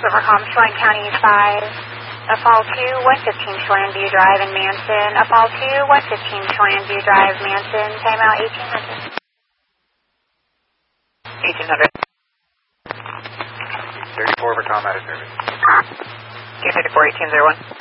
Rivercom, Chelan County 5. FL 2, 115 Chelan View Drive in Manson. FL 2, 115 Chelan View Drive, Manson. Timeout 1800. 34 Rivercom out of service. Q34 1801.